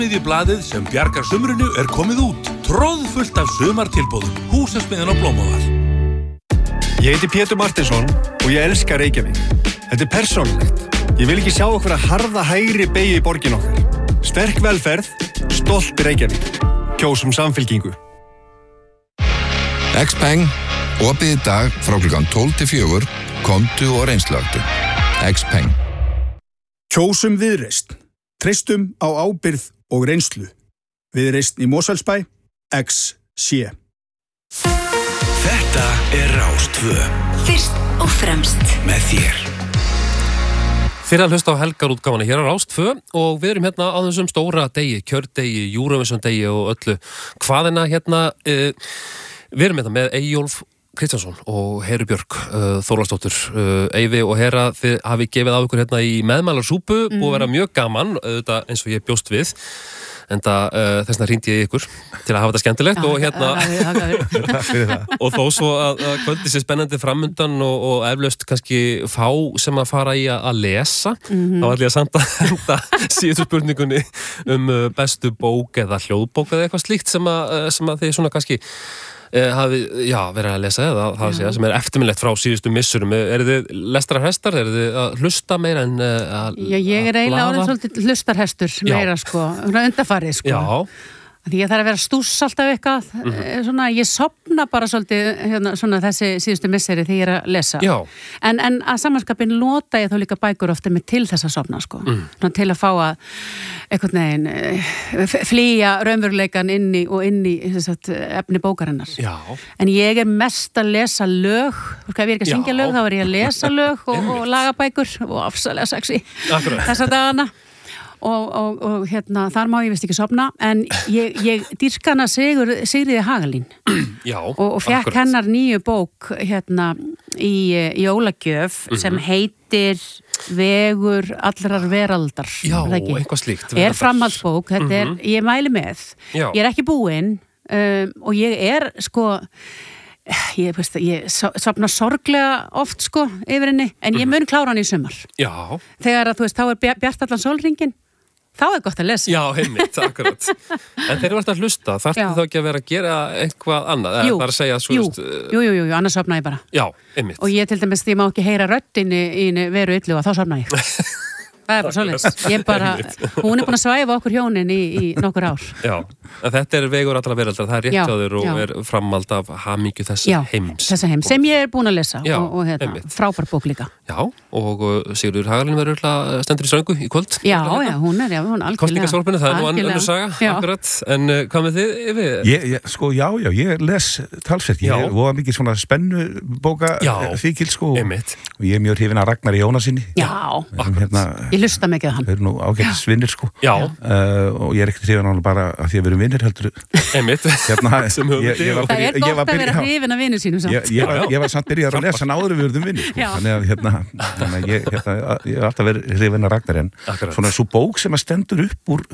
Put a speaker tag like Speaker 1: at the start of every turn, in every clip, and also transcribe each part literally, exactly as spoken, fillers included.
Speaker 1: Miðjublaðið sem bjargar sumrinu er komið út. Tróðfullt af sumartilboðum. Húsasmiðjan á Blómavall.
Speaker 2: Ég heiti Pétur Martinsson og ég elska Reykjavík. Þetta er persónulegt. Ég vil ekki sjá okkur að harða hægri beygju í borgin okkar. Sterk velferð, stolt Reykjavík. Kjósum samfylkingu.
Speaker 3: X-Peng, opið í dag frá klukkan tólf til fjögur, komdu og reynslögdu. X-Peng.
Speaker 4: Kjósum Viðreisn. Treystum á ábyrgð og reynslu. Viðreisn í Mosfellsbæ, X C.
Speaker 1: Þetta er Rás tvö.
Speaker 5: Fyrst og fremst
Speaker 1: með þér.
Speaker 6: Fyrir að hlusta á helgarútgáfuna hér á Rás tvö og við erum hérna á þessum stóra degi, kjördegi, Eurovision degi og öllu hvaðina hérna. Uh, við erum hérna með Eyjólf Kristjánsson og Heru Björk uh, Þórlarsdóttir, uh, Eyvi og Hera, þið hafi gefið á ykkur hérna í meðmælarsúpu, mm. búið að vera mjög gaman, auðvitað eins og ég bjóst við, enda uh, þessna hringdi ég ykkur til að hafa þetta skemmtilegt ja, og hérna ja, og þó svo að, að kvöldi sér spennandi framundan og, og eflaust kannski fá sem að fara í að, að lesa, mm-hmm. þá ætla ég að samt að henda síðustu spurningunni um uh, bestu bók eða hljóðbók eða eitthvað slíkt sem að, sem að þið svona kannski Uh, hafi, já, verið að lesa eða það segja, sem er eftirminnlegt frá síðustu missurum. Er þið lestarhestar? Er þið að hlusta meira en uh, að
Speaker 7: Já, ég er eiginlega orðin svolítið hlustarhestur meira, já. Sko, undarfarið, sko. Já. Því ég þarf að vera stúss alltaf eitthvað, mm-hmm. svona, ég sopna bara svolítið hérna, svona þessi síðustu misseri þegar ég er að lesa. Já. En, en að samanskapin lota ég þá líka bækur ofta með til þess að sopna, sko. Mm. Svona, til að fá að einhvern veginn flýja raunveruleikan inn í og inn í sagt, efni bókarinnar. Já. En ég er mest að lesa lög, ef ég er ekki að syngja lög, þá er ég að lesa lög og, og lagabækur og afsalega sexy þessa dagana. Og, og, og hérna, þar má ég vist ekki sofna, en ég, ég dýrkana Sigur, Sigriði Hagalín
Speaker 6: Já,
Speaker 7: og, og fekk akkurat. Hennar nýju bók hérna í, í jólagjöf mm-hmm. sem heitir Vegur allrar veraldar.
Speaker 6: Já, eitthvað slíkt.
Speaker 7: Er framhaldsbók, þetta mm-hmm. er, ég mæli með. Já. Ég er ekki búin um, og ég er sko ég, veist, ég sopna sorglega oft sko yfir henni, en ég mun klára hann í sumar. Já. Þegar að þú veist, þá er bjart allan sólringin. Þá er gott að lesa.
Speaker 6: Já, heimitt, akkurat. En þeir eru alltaf að hlusta, þarftu þá ekki að vera að gera eitthvað annað?
Speaker 7: Jú,
Speaker 6: að segja, svo,
Speaker 7: jú,
Speaker 6: veist,
Speaker 7: jú, jú, jú, annars sofna ég bara.
Speaker 6: Já, heimitt.
Speaker 7: Og ég til dæmis, því ég má ekki heyra röddinni í veru illu og þá sofna ég. Það er bara svoleiðis. Ég bara, hún er búin að svæfa okkur hjónin í, í nokkur ár. Já, en þetta er Vegur allra veraldar, það er rétt á þér og já. Er framhald af hamingju þessa já,
Speaker 6: heims.
Speaker 7: Þessa heims, sem ég er búin að lesa já, og, og hérna, frábær bók líka.
Speaker 6: Já, og Sigurður Hagalín verður stendur í söngu í kvöld.
Speaker 7: Já, já, hún er, já, hún er algjörlega.
Speaker 6: Kostningasorpinu, það er nú önnur saga, akkurat. En uh, hvað með þið, Yfir?
Speaker 8: Ég, ég, sko, já, já, ég les talsvert. Ég er voða mikið svona spennu bóka fíkil, sko. Einmitt. Og ég er mjög hrifinn af Ragnari Jónasinni.
Speaker 7: Já, hérna, ég hlusta mikið á hann.
Speaker 8: Við erum nú ágætis vinnir, sko. Já. Uh, og ég er ekkert hrifinn á hann bara af því að við erum vinnir, heldur.
Speaker 6: Einmitt.
Speaker 8: Hérna,
Speaker 7: ég, ég það er gott að vera hrifinn af vinnir sínum samt.
Speaker 8: Ég, ég, var, ég var samt byrjað að lesa hann áður við verðum vinnir. Þannig að hérna, þannig að ég, hérna, ég hef alltaf verið hrifinn af Ragnari, en akkurat. Svona svo bók sem að stendur upp úr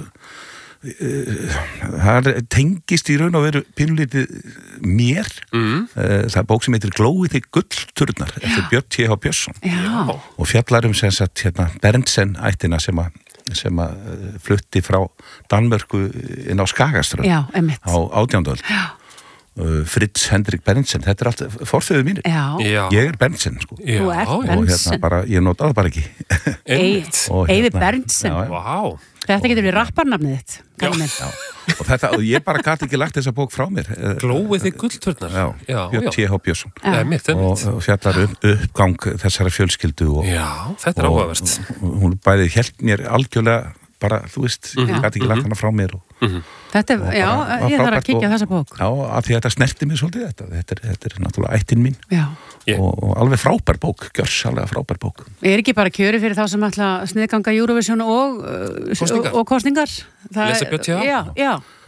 Speaker 8: það uh, tengist í raun og veru pínulítið mér mm. uh, það er bók sem heitir Glóið þig gullturnar eftir Björn T H Björnsson Já. Og fjallar um sem sagt hérna Berntsen ættina sem að sem að uh, flutti frá Danmörku inn á Skagaströnd á átjándu öld uh, Fritz Hendrik Berntsen, þetta er allt forfeður mínir. Já. Ég er Berntsen sko.
Speaker 7: Já. Þú ert Berntsen.
Speaker 8: Og hérna bara, ég notaði bara ekki.
Speaker 7: Eyvi Berntsen. Vá. Þetta getur verið rapparnafnið þitt. Já. Já.
Speaker 8: Og þetta, og ég bara gat ekki lagt þessa bók frá mér.
Speaker 6: Glóið þig gullturnar.
Speaker 8: Já, já Björn T H Björnsson.
Speaker 6: Já, mitt, mitt.
Speaker 8: Og, og fjallar upp, uppgang þessara fjölskyldu. Og,
Speaker 6: já, þetta er áhugaverst.
Speaker 8: Hún bæði hélt mér algjörlega bara, þú veist, mm-hmm. ég gæti ekki lagt hana frá mér og,
Speaker 7: mm-hmm. Þetta er, já, bara, ég þarf að kíkja á þessa bók.
Speaker 8: Já, af því að þetta snerti mig svolítið þetta, þetta er, þetta er náttúrulega ættin mín
Speaker 7: yeah.
Speaker 8: og, og alveg frábær bók, gjörsamlega frábær bók.
Speaker 7: Ég er ekki bara kjöri fyrir þá sem ætla að sniðganga Eurovision og,
Speaker 6: kostningar.
Speaker 7: og, og kostningar.
Speaker 6: Lesa Björn T H?
Speaker 7: Já, já.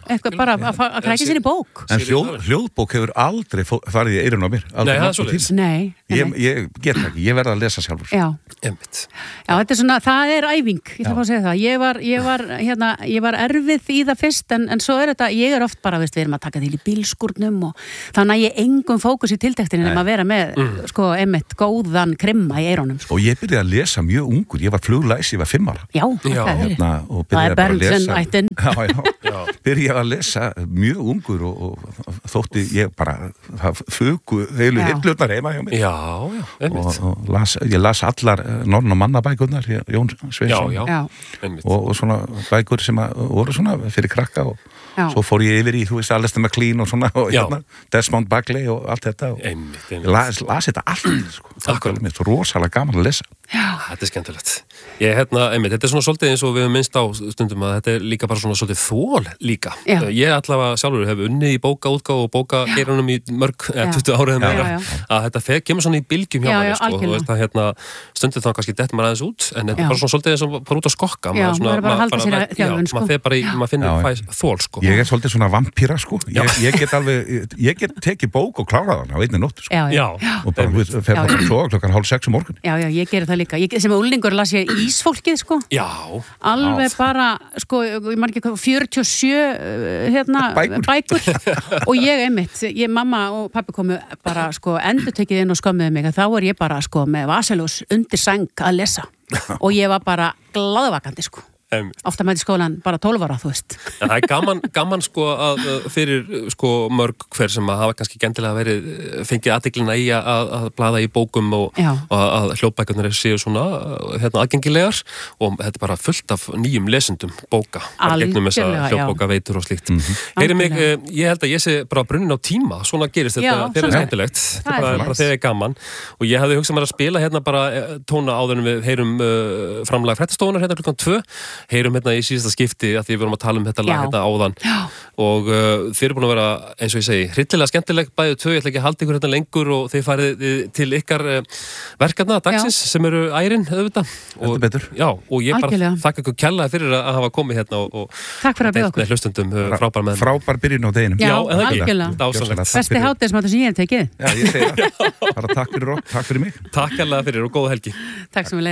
Speaker 7: eitthvað bara að, að, að krækja sér í bók.
Speaker 8: En hljóð, hljóðbók hefur aldrei fó- farið í eyrun á mér.
Speaker 6: Nei, það er svoleiðis.
Speaker 7: Nei,
Speaker 8: Ég, ég get það ekki, ég verð að lesa sjálfur.
Speaker 7: Já.
Speaker 6: Einmitt.
Speaker 7: Já, þetta er svona, það er æfing, ég þarf að segja það. Ég var, ég var, hérna, ég var erfið í það fyrst, en, en svo er þetta, ég er oft bara, veist, við erum að taka til í bílskúrnum og þannig að ég engum fókus í tiltektinni nema að vera með, mm. sko, einmitt, góðan krimma í eyrunum. Sko.
Speaker 8: Og ég byrjaði að lesa mjög ungur, ég var fluglæs, ég var fimm ára.
Speaker 7: Já,
Speaker 6: Já.
Speaker 7: það er.
Speaker 8: Hérna, og
Speaker 7: Það er
Speaker 8: byrjaði bara að
Speaker 7: Berntsen
Speaker 8: lesa.
Speaker 7: ættin.
Speaker 8: Já, já. já. Byrjaði að lesa mjög ungur og, og þótti ég bara, það fugu heilu
Speaker 7: Já.
Speaker 8: hillurnar heima hjá mér.
Speaker 6: Já, já, einmitt.
Speaker 8: Og, og las, ég las allar norn- og mannabækurnar, Jón
Speaker 6: Já,
Speaker 8: Sveinsson.
Speaker 6: já,
Speaker 7: Já.
Speaker 6: einmitt.
Speaker 8: Og, og svona bækur sem að, voru svona fyrir krakka og
Speaker 7: Já.
Speaker 8: svo fór ég yfir í, þú veist, Alistair MacLean og svona og
Speaker 6: Já.
Speaker 8: hérna, Desmond Bagley og allt þetta og
Speaker 6: Einmitt,
Speaker 8: ég
Speaker 6: einmitt.
Speaker 8: las, las þetta allt, sko.
Speaker 6: Akkurat.
Speaker 8: Mér er svo rosalega gaman að lesa.
Speaker 6: Þetta er skemmtilegt. Ég, hérna, einmitt, þetta er svona svolítið eins og við höfum minnst á stundum að þetta er líka bara svona svolítið þól líka.
Speaker 7: Já.
Speaker 6: Ég allavega sjálfur hef unnið í bókaútgáfu og bókageirunum í mörg, eða tuttugu árið
Speaker 7: Já,
Speaker 6: meira,
Speaker 7: já, já.
Speaker 6: að þetta fer, kemur svona í bylgjum hjá
Speaker 7: Já,
Speaker 6: manni,
Speaker 7: já,
Speaker 6: sko, þú
Speaker 7: algjörlega.
Speaker 6: veist að hérna, stundum þá kannski dett maður aðeins út, en þetta
Speaker 7: Já.
Speaker 6: er bara svona svolítið eins og bara út að skokka.
Speaker 7: Já,
Speaker 6: svona,
Speaker 7: maður er bara að halda sér að þjálfun,
Speaker 6: já,
Speaker 7: sko.
Speaker 6: maður fer bara í, maður finnur
Speaker 8: Já, já.
Speaker 6: fæs þól, sko.
Speaker 8: Ég er svolítið svona vampíra, sko. Ég, ég get alveg, ég get tekið bók og klárað hann á einni nóttu, sko.
Speaker 7: Já, já.
Speaker 6: Já,
Speaker 8: Og bara, þú veist, fer
Speaker 7: Já,
Speaker 8: bara
Speaker 7: já.
Speaker 8: svo klokkan hálf sex um morgun.
Speaker 7: Já, já, ég gerir það líka. Ég, sem úlingur las ég Ísfólkið, sko.
Speaker 6: já,
Speaker 7: Alveg bara, sko, ég man ekki hvað, fjörutíu og sjö uh, hérna,
Speaker 8: Bækur.
Speaker 7: og ég einmitt, ég, mamma og pappi komu bara, sko, endur tekið inn og skömmuðu mig, að þá var ég bara, sko, með vasaljós undir sæng að lesa og ég var bara glaðvakandi, sko.
Speaker 6: einmitt.
Speaker 7: Ofta með í skólan bara tólf ára, þú veist.
Speaker 6: En það er gaman, gaman sko að uh, fyrir uh, sko mörg hver sem að hafa kannski gendilega verið uh, fengið aðteglina í að, að, að blaða í bókum og,
Speaker 7: Já.
Speaker 6: og að hljóðbækurnar séu svona uh, hérna aðgengilegar og þetta er bara fullt af nýjum lesendum bóka bara gegnum þessa
Speaker 7: Algjörlega, já.
Speaker 6: hljóðbóka veitur og slíkt. Heyri mig, uh, ég held að ég sé bara brunnin á tíma, svona gerist þetta
Speaker 7: Já,
Speaker 6: þegar það er
Speaker 7: svona.
Speaker 6: skemmtilegt,
Speaker 7: Það er
Speaker 6: bara, bara
Speaker 7: svoleiðis.
Speaker 6: þegar er gaman og ég hefði hugsað mér að spila hérna bara uh, tóna áður en við heyrum uh, framlag fréttastofunar hérna klukkan tvö, heyrum hérna í síðasta skipti að því við vorum að tala um þetta lag
Speaker 7: Já.
Speaker 6: hérna áðan
Speaker 7: Já.
Speaker 6: og uh, þið eru búin að vera, eins og ég segi, hryllilega skemmtileg bæðið tvö, ég ætla ekki að halda ykkur hérna lengur og þið farið uh, til ykkar uh, verkefna dagsins sem eru ærin, auðvitað. Og,
Speaker 8: Heldur betur.
Speaker 6: já, og ég
Speaker 7: Algjörlega.
Speaker 6: bara þakka ykkur kærlega fyrir að hafa komið hérna og, og
Speaker 7: Takk fyrir að bjóða
Speaker 6: deilt
Speaker 7: okkur.
Speaker 6: með hlustundum uh, frábær með
Speaker 8: Frábær byrjun á deginum.
Speaker 7: Já,
Speaker 6: en það ekki.
Speaker 7: algjörlega.
Speaker 6: Dásamlegt.
Speaker 7: Besti hátíðismatur sem ég hef tekið.
Speaker 8: Já, ég segi það. Bara takk fyrir, okkur, takk fyrir mig.
Speaker 6: Takk kærlega fyrir og góða helgi.
Speaker 7: Takk sem við